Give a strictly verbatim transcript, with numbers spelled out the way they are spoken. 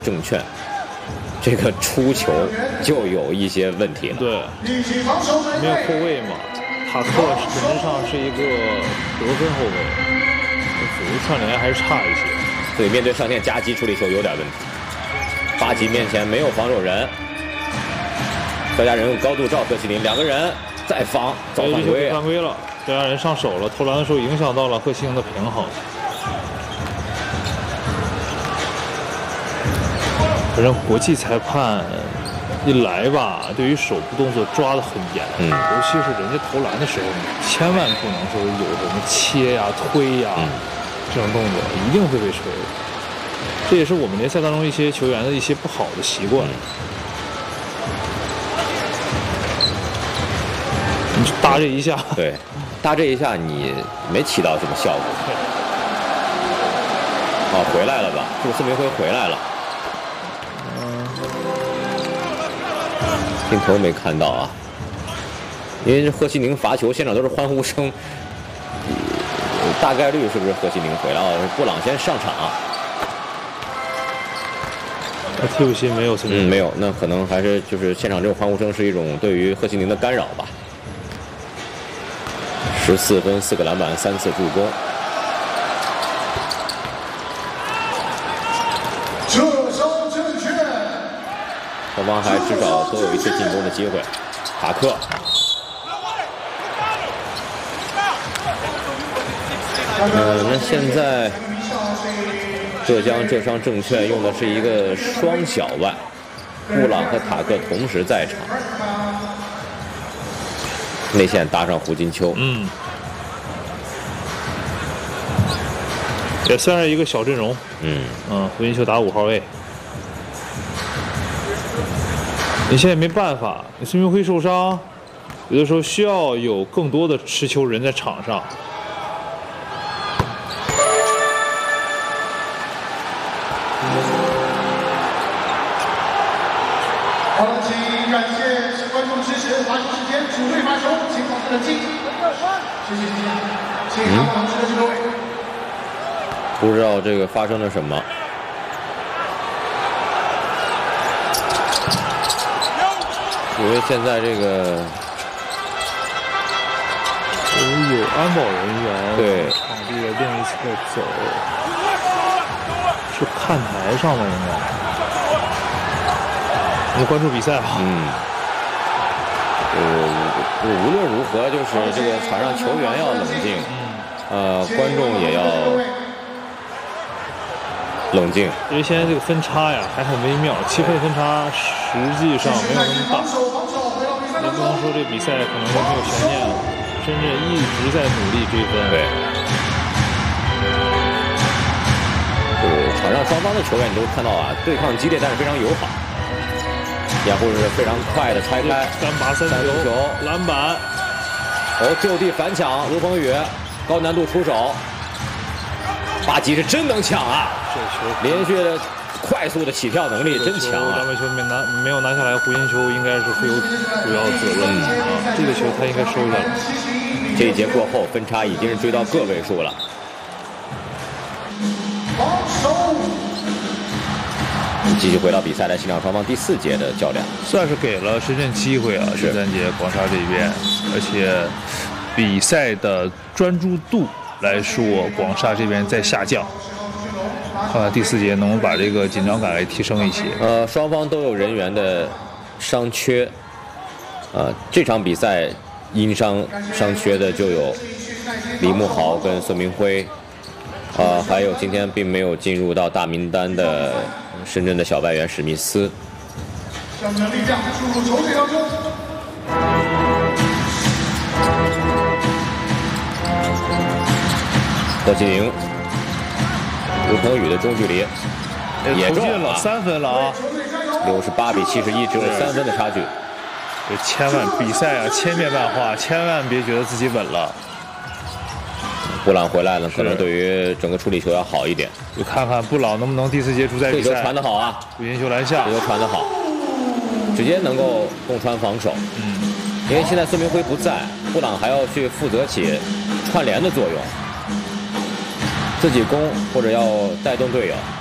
证券，这个出球就有一些问题了。 对，没有后卫嘛，塔克本质上是一个得分后卫，左右串联还是差一些。 所以面对上线夹击处理球有点问题。巴吉面前没有防守人，肖家人用高度罩贺西林，两个人再防遭犯规， 犯规了。肖家人上手了，投篮的时候影响到了贺西林的平衡。反正国际裁判一来吧，对于手部动作抓得很严，嗯，尤其是人家投篮的时候，你千万不能说有什么切呀、推呀、嗯、这种动作，一定会被吹。这也是我们联赛当中一些球员的一些不好的习惯。你就搭这一下， 对，搭这一下你没起到什么效果。哦，回来了吧？是不是孙明辉回来了？镜头没看到啊，因为贺西宁罚球，现场都是欢呼声，大概率是不是贺西宁回来了？布朗先上场。 替补席没有， 嗯，没有，那可能还是就是现场这种欢呼声是一种对于贺西宁的干扰吧。十四分，四个篮板，三次助攻。双方还至少都有一次进攻的机会。塔克，呃，那现在浙江浙商证券用的是一个双小外，布朗和塔克同时在场，内线搭上胡金秋， 嗯，也算是一个小阵容， 嗯嗯，胡金秋打五号位。你现在没办法，你孙明辉受伤，有的时候需要有更多的持球人在场上。 好了，请感谢观众支持，罚球时间，主队罚球，请保持冷静。谢谢大家，请看我们支持各位。 不知道这个发生了什么。因为现在这个有安保人员对场地的另一侧走，是看台上的应该。我们关注比赛啊。 嗯。呃，无论如何，就是这个场上球员要冷静，呃，观众也要冷静。 因为现在这个分差呀还很微妙，七分分差实际上没有那么大。也不能说这比赛可能就没有悬念了，深圳一直在努力追分。 对，呃，场上双方的球员你都看到啊，对抗激烈，但是非常友好。掩护是非常快的拆开， 干拔三球，篮板， 哦，就地反抢，卢鹏宇高难度出手，巴吉是真能抢啊！ 这球连续的。快速的起跳能力真强啊！ 单位球没拿没有拿下来，胡金秋应该是负有主要责任啊。这个球他应该收下来。 这一节过后，分差已经是追到个位数了。继续回到比赛来欣赏双方第四节的较量， 算是给了深圳机会啊。第三节广沙这边，而且比赛的专注度来说，广沙这边在下降。看看第四节能不能把这个紧张感来提升一些。 呃，双方都有人员的伤缺，呃，这场比赛因伤伤缺的就有李慕豪跟孙明辉，呃，还有今天并没有进入到大名单的深圳的小外援史密斯。将能力量注入球队当中。贺西宁。卢鹏宇的中距离也中了三分了啊！ 六十八比七十一，只有三分的差距。 这千万比赛啊，千变万化，千万别觉得自己稳了。 布朗回来了，可能对于整个处理球要好一点。 就看看布朗能不能第四节主宰比赛。 这球传得好啊！ 胡金秋篮下， 这球传得好，直接能够洞穿防守。嗯，因为现在孙明辉不在，布朗还要去负责起串联的作用。自己攻或者要带动队友。